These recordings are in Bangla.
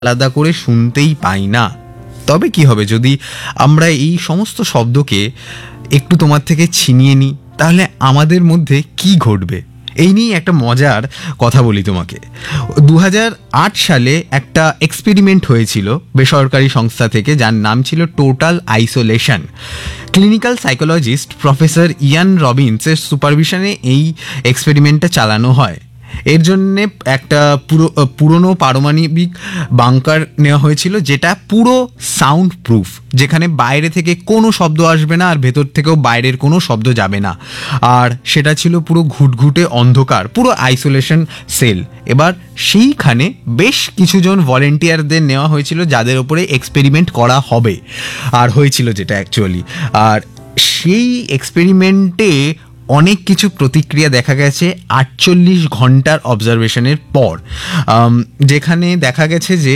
আলাদা করে শুনতেই পাই না। তবে কি হবে যদি আমরা এই সমস্ত শব্দকে একটু তোমার থেকে ছিনিয়ে নিই, তাহলে আমাদের মধ্যে কি ঘটবে? এই নিয়ে একটা মজার কথা বলি তোমাকে। 2008 সালে একটা এক্সপেরিমেন্ট হয়েছিল বেসরকারি সংস্থা থেকে, যার নাম ছিল total isolation. Clinical psychologist professor ইয়ান রবিন্সের সুপারভিশনে এই এক্সপেরিমেন্টটা চালানো হয়। এর জন্যে একটা পুরনো পারমাণবিক বাংকার নেওয়া হয়েছিল, যেটা পুরো সাউন্ড প্রুফ, যেখানে বাইরে থেকে কোনো শব্দ আসবে না আর ভেতর থেকেও বাইরের কোনো শব্দ যাবে না। আর সেটা ছিল পুরো ঘুটঘুটে অন্ধকার, পুরো আইসোলেশন সেল। এবার সেইখানে বেশ কিছুজন ভলেন্টিয়ারদের নেওয়া হয়েছিল, যাদের ওপরে এক্সপেরিমেন্ট করা হবে আর হয়েছিল যেটা অ্যাকচুয়ালি। আর সেই এক্সপেরিমেন্টে অনেক কিছু প্রতিক্রিয়া দেখা গেছে 48 ঘন্টার অবজারভেশনের পর, যেখানে দেখা গেছে যে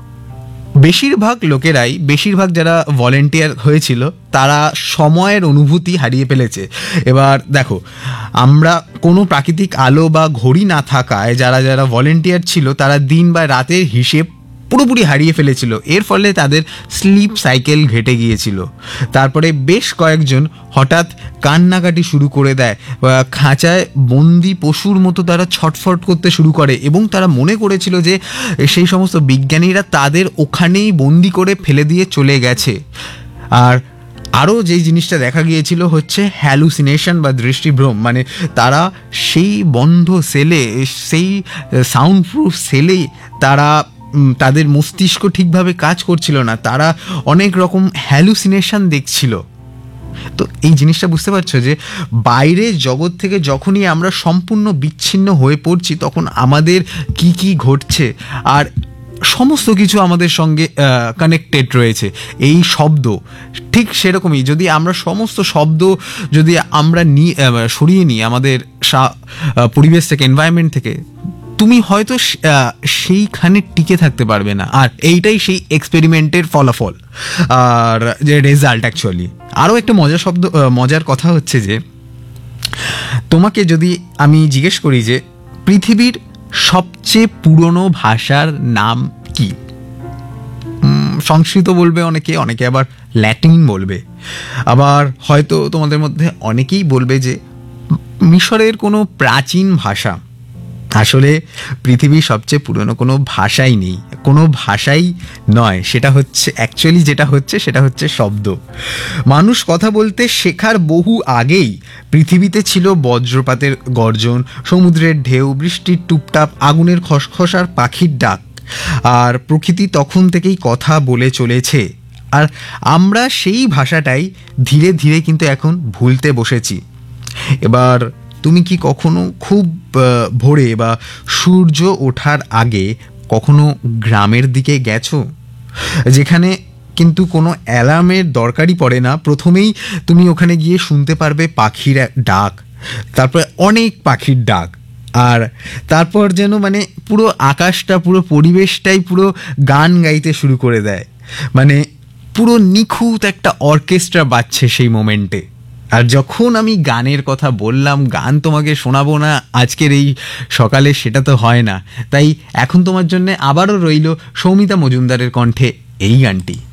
বেশিরভাগ যারা ভলেন্টিয়ার হয়েছিল তারা সময়ের অনুভূতি হারিয়ে ফেলেছে। এবার দেখো, আমরা কোনো প্রাকৃতিক আলো বা ঘড়ি না থাকায় যারা ভলেন্টিয়ার ছিল তারা দিন বা রাতের হিসেব পুরোপুরি হারিয়ে ফেলেছিল। এর ফলে তাদের স্লিপ সাইকেল ঘেটে গিয়েছিল। তারপরে বেশ কয়েকজন হঠাৎ কান্নাকাটি শুরু করে দেয়, খাঁচায় বন্দি পশুর মতো তারা ছটফট করতে শুরু করে, এবং তারা মনে করেছিল যে সেই সমস্ত বিজ্ঞানীরা তাদের ওখানেই বন্দি করে ফেলে দিয়ে চলে গেছে। আর আরও যেই জিনিসটা দেখা গিয়েছিল হচ্ছে হ্যালুসিনেশন বা দৃষ্টিভ্রম। মানে তারা সেই বন্ধ সেলে, সেই সাউন্ড প্রুফ সেলে তাদের মস্তিষ্ক ঠিকভাবে কাজ করছিল না, তারা অনেক রকম হ্যালুসিনেশন দেখছিল। তো এই জিনিসটা বুঝতে পারছো যে বাইরের জগৎ থেকে যখনই আমরা সম্পূর্ণ বিচ্ছিন্ন হয়ে পড়ছি, তখন আমাদের কি ঘটছে, আর সমস্ত কিছু আমাদের সঙ্গে কানেক্টেড রয়েছে। এই শব্দ ঠিক সেরকমই, যদি আমরা সমস্ত শব্দ যদি আমরা সরিয়ে নিই আমাদের পরিবেশ থেকে, এনভায়রনমেন্ট থেকে, তুমি হয়তো সেইখানে টিকে থাকতে পারবে না। আর এইটাই সেই এক্সপেরিমেন্টের ফলাফল আর যে রেজাল্ট অ্যাকচুয়ালি। আরও একটা মজার কথা হচ্ছে যে তোমাকে যদি আমি জিজ্ঞেস করি যে পৃথিবীর সবচেয়ে পুরনো ভাষার নাম কি? সংস্কৃত বলবে অনেকে আবার ল্যাটিন বলবে, আবার হয়তো তোমাদের মধ্যে অনেকেই বলবে যে মিশরের কোনো প্রাচীন ভাষা। আসলে পৃথিবীর সবচেয়ে পুরনো কোনো ভাষাই নেই, কোনো ভাষাই নয়। সেটা হচ্ছে শব্দ। মানুষ কথা বলতে শেখার বহু আগেই পৃথিবীতে ছিল বজ্রপাতের গর্জন, সমুদ্রের ঢেউ, বৃষ্টির টুপটাপ, আগুনের খসখস আর পাখির ডাক। আর প্রকৃতি তখন থেকেই কথা বলে চলেছে। আর আমরা সেই ভাষাটাই ধীরে ধীরে কিন্তু এখন ভুলতে বসেছি। এবার তুমি কি কখনো খুব ভোরে বা সূর্য ওঠার আগে কখনো গ্রামের দিকে গেছো, যেখানে কিন্তু কোনো অ্যালার্মের দরকারই পড়ে না? প্রথমেই তুমি ওখানে গিয়ে শুনতে পারবে পাখির ডাক, তারপরে অনেক পাখির ডাক, আর তারপর যেন মানে পুরো আকাশটা, পুরো পরিবেশটাই পুরো গান গাইতে শুরু করে দেয়। মানে পুরো নিখুঁত একটা অর্কেস্ট্রা বাজছে সেই মোমেন্টে। আর যখন আমি গানের কথা বললাম, গান তোমাকে শোনাবো না আজকের এই সকালে, সেটা তো হয় না। তাই এখন তোমার জন্য আবারও রইল সৌমিতা মজুমদারের কণ্ঠে এই গানটি।